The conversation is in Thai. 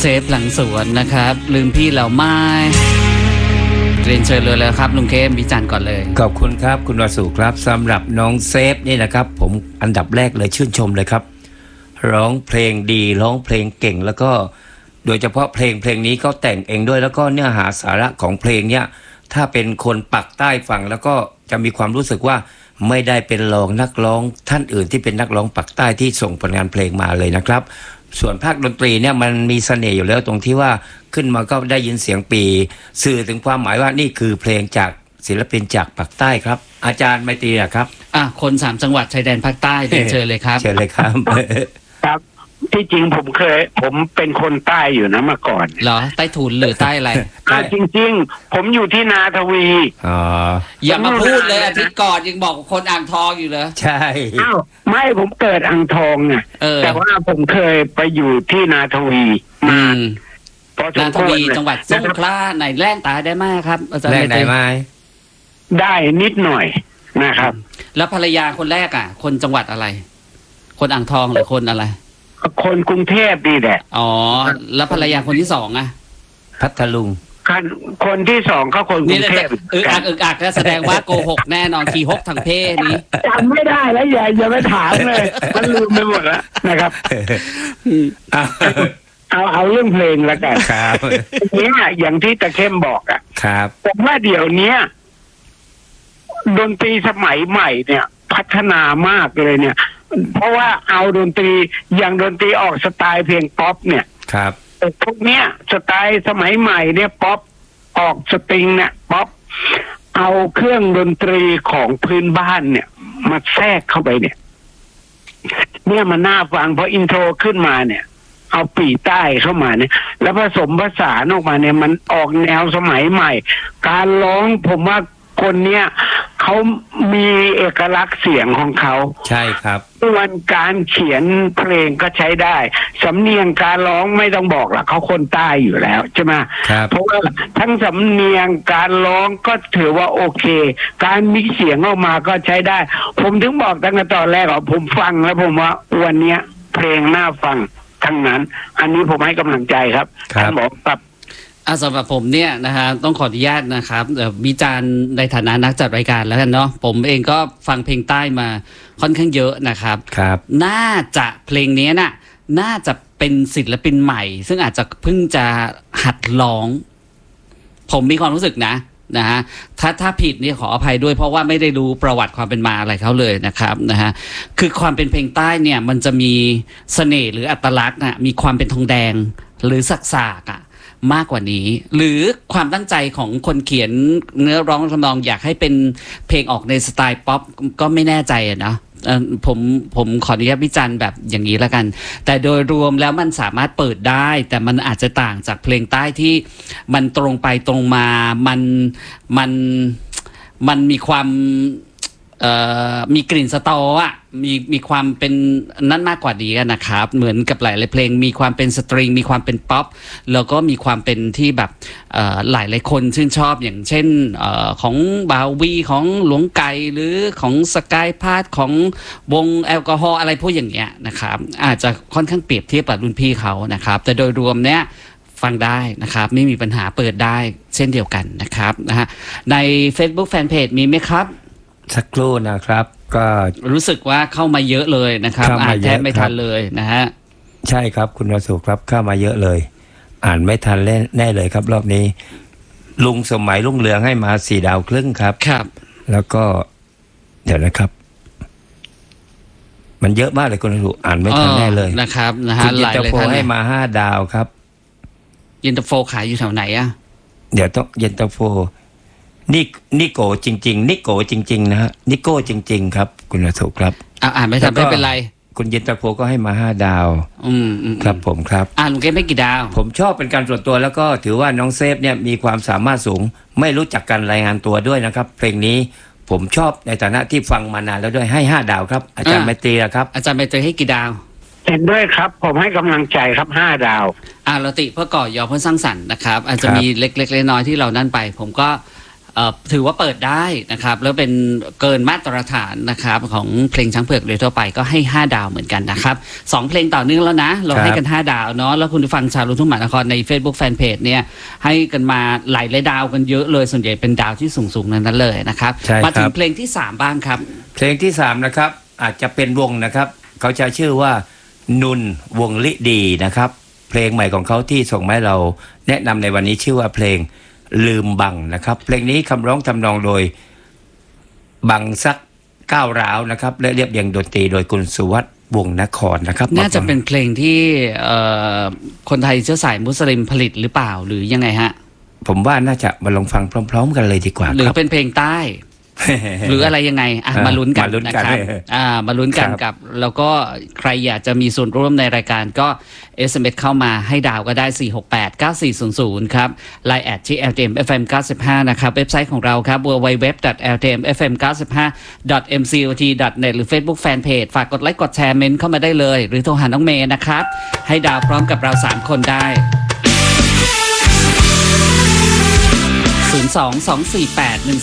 ซฟหลังสวนนะครับลืมพี่แล้วไม่เรียนเชิญเลยครับลุงเข้มวิจารณ์ก่อนเลยขอบคุณครับคุณวสุครับสำหรับน้องเซฟนี่นะครับผมอันดับแรกเลยชื่นชมเลยครับร้องเพลงดีร้องเพลงเก่งแล้วก็โดยเฉพาะเพลงนี้ก็แต่งเองด้วยแล้วก็เนื้อหาสาระของเพลงเนี่ยถ้าเป็นคนปักใต้ฟังแล้วก็จะมีความรู้สึกว่าไม่ได้เป็นรองนักร้องท่านอื่นที่เป็นนักร้องปักใต้ที่ส่งผลงานเพลงมาเลยนะครับส่วนภาคดนตรีเนี่ยมันมีเสน่ห์อยู่แล้วตรงที่ว่าขึ้นมาก็ได้ยินเสียงปีสื่อถึงความหมายว่านี่คือเพลงจากศิลปินจากปักใต้ครับอาจารย์ไมตรีครับคน3จังหวัดชายแดนภาคใต้เรียนเชิญเลยครับเชิญเลยครับครับที่จริงผมเป็นคนใต้อยู่นะเมื่อก่อนเหรอใต้ถุนหรือใต้อะไรจริงๆผมอยู่ที่นาทวีอย่ามาพูดเลยอาทิตย์ก่อนยังบอกคนอ่างทองอยู่เลยใช่ไม่ผมเกิดอ่างทองอ่ะแต่ว่าผมเคยไปอยู่ที่นาทวีนาทวีจังหวัดสงขลาไหนแรงตายได้ไหมครับอาจารย์ได้ไหมได้นิดหน่อยนะครับแล้วภรรยาคนแรกคนจังหวัดอะไรคนอ่างทองหรือคนอะไรคนกรุงเทพดีแหละแล้วภรรยาคนที่สองพัทลุงคนที่สองก็คนกรุงเทพอักแสดงว่าโกหกแน่นอนทีหกทางเพศนี้จำไม่ได้แล้วอย่าไปถามเลยมันลืมไปหมดแล้วนะครับเอาเรื่องเพลงแล้วกันครับนี้อย่างที่ตะเข้มบอกครับผมว่าเดี๋ยวนี้ดนตรีสมัยใหม่เนี่ยพัฒนามากเลยเนี่ยเพราะว่าเอาดนตรีอย่างดนตรีออกสไตล์เพลงป๊อปเนี่ยครับพวกเนี้ยสไตล์สมัยใหม่เนี่ยป๊อปออกสตริงเนี่ยป๊อปเอาเครื่องดนตรีของพื้นบ้านเนี่ยมาแทรกเข้าไปเนี่ยมันน่าฟังเพราะอินโทรขึ้นมาเนี่ยเอาปี่ใต้เข้ามาเนี่ยแล้วผสมผสานออกมาเนี่ยมันออกแนวสมัยใหม่การร้องผมว่าคนเนี้ยเขามีเอกลักษณ์เสียงของเขาใช่ครับส่วนการเขียนเพลงก็ใช้ได้สำเนียงการร้องไม่ต้องบอกละเขาคนใต้อยู่แล้วใช่ไหมเพราะว่าทั้งสำเนียงการร้องก็ถือว่าโอเคการมิกเสียงออกมาก็ใช้ได้ผมถึงบอกตั้งแต่ตอนแรกผมฟังแล้วผมว่าวันนี้เพลงน่าฟังทั้งนั้นอันนี้ผมให้กำลังใจครับท่านบอกครับสำหรับผมเนี่ยต้องขออนุญาตนะครับวิจารณ์ในฐานะนักจัดรายการแล้วกันเนาะผมเองก็ฟังเพลงใต้มาค่อนข้างเยอะนะครับน่าจะเพลงนี้น่าจะเป็นศิลปินใหม่ซึ่งอาจจะเพิ่งจะหัดร้องผมมีความรู้สึกนะฮะถ้าผิดนี่ขออภัยด้วยเพราะว่าไม่ได้รู้ประวัติความเป็นมาอะไรเขาเลยนะครับคือความเป็นเพลงใต้เนี่ยมันจะมีเสน่ห์หรืออัตลักษณ์มีความเป็นทองแดงหรือสักมากกว่านี้หรือความตั้งใจของคนเขียนเนื้อร้องทำนองอยากให้เป็นเพลงออกในสไตล์ป๊อปก็ไม่แน่ใจนะผมขออนุญาตวิจารณ์แบบอย่างนี้แล้วกันแต่โดยรวมแล้วมันสามารถเปิดได้แต่มันอาจจะต่างจากเพลงใต้ที่มันตรงไปตรงมามันมีความมีกลิ่นสตอมีความเป็นนั่นมากกว่านี้นะครับเหมือนกับหลายเพลงมีความเป็นสตริงมีความเป็นป๊อปแล้วก็มีความเป็นที่แบบหลายคนชื่นชอบอย่างเช่นของบาวีของหลวงไก่หรือของสกายพาร์ทของวงแอลกอฮอล์อะไรพวกอย่างเงี้ยนะครับอาจจะค่อนข้างเปรียบเทียบกับรุ่นพี่เขานะครับแต่โดยรวมเนี้ยฟังได้นะครับไม่มีปัญหาเปิดได้เช่นเดียวกันนะครับใน Facebook Fanpage มีไหมครับสักครู่นะครับก็รู้สึกว่าเข้ามาเยอะเลยนะครับอ่านแทบไม่ทันเลยนะฮะใช่ครับคุณวสุครับเข้ามาเยอะเลยอ่านไม่ทันแน่เลยครับรอบนี้ลุงสมัยรุ่งเรืองให้มา4 ดาวครึ่งครับครับแล้วก็เดี๋ยวนะครับมันเยอะมากเลยคุณวสุอ่านไม่ทันแน่เลยนะครับคุณเย็นตาโฟให้มา5 ดาวครับเย็นตาโฟขายอยู่แถวไหนเดี๋ยวต้องเย็นตาโฟนิโก้จริงๆนิโก้จริงๆนะฮะนิโก้จริงๆครับคุณวสุครับอ่านไม่ทันไม่เป็นไรคุณเย็นตาโฟก็ให้มา5 ดาวครับผมครับลุงเก้ไม่กี่ดาวผมชอบเป็นการส่วนตัวแล้วก็ถือว่าน้องเซฟเนี่ยมีความสามารถสูงไม่รู้จักการรายงานตัวด้วยนะครับเพลงนี้ผมชอบในฐานะที่ฟังมานานแล้วด้วยให้5 ดาวครับอาจารย์ไมตรีครับอาจารย์ไมตรีให้กี่ดาวเห็นด้วยครับผมให้กำลังใจครับ5 ดาวเราติเพื่อก่อยอเพื่อสร้างสรรค์นะครับอาจจะมีเล็กๆน้อยๆที่เรานั่นไปผมก็ถือว่าเปิดได้นะครับแล้วเป็นเกินมาตรฐานนะครับของเพลงช้างเผือกโดยทั่วไปก็ให้5 ดาวเหมือนกันนะครับ2เพลงต่อเนื่องแล้วนะเราให้กัน5 ดาวเนาะแล้วคุณผู้ฟังชาวลูกทุ่งมหานครใน Facebook Fanpage เนี่ยให้กันมาหลายดาวกันเยอะเลยส่วนใหญ่เป็นดาวที่สูงๆนั้นเลยนะครับมาถึงเพลงที่3บ้างครับเพลงที่3นะครับอาจจะเป็นวงนะครับเขาจะชื่อว่านุนวงลิดีนะครับเพลงใหม่ของเขาที่ส่งมาให้เราแนะนำในวันนี้ชื่อว่าเพลงลืมบังนะครับเพลงนี้คำร้องทำนองโดยบังซักก้าวร้าวนะครับและเรียบเรียงดนตรีโดยคุณสุวัฒน์วงศ์นครนะครับน่าจะเป็นเพลงที่คนไทยเชื้อสายมุสลิมผลิตหรือเปล่าหรือยังไงฮะผมว่าน่าจะมาลองฟังพร้อมๆกันเลยดีกว่าหรือเป็นเพลงใต้หรืออะไรยังไงมาลุ้นกันนะครับมาลุ้นกันกับแล้วก็ใครอยากจะมีส่วนร่วมในรายการก็ SMS เข้ามาให้ดาวก็ได้ 4689400 ครับ Line แอดที่ @LTMFM95 นะครับเว็บไซต์ของเราครับ www.ltmfm95.mcot.net หรือ Facebook Fanpage ฝากกดไลค์กดแชร์เมนต์เข้ามาได้เลยหรือโทรหาน้องเมย์นะครับให้ดาวพร้อมกับเรา3คนได้022481488